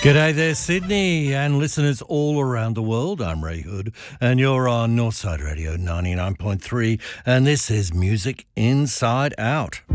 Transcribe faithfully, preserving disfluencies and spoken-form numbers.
G'day there, Sydney, and listeners all around the world. I'm Ray Hood, and you're on Northside Radio ninety-nine point three, and this is Music Inside Out.